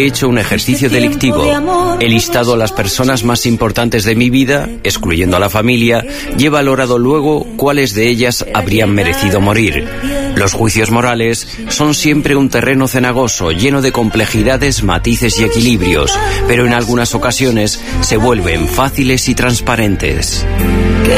he hecho un ejercicio delictivo. He listado a las personas más importantes de mi vida, excluyendo a la familia, y he valorado luego cuáles de ellas habrían merecido morir. Los juicios morales son siempre un terreno cenagoso, lleno de complejidades, matices y equilibrios, pero en algunas ocasiones se vuelven fáciles y transparentes.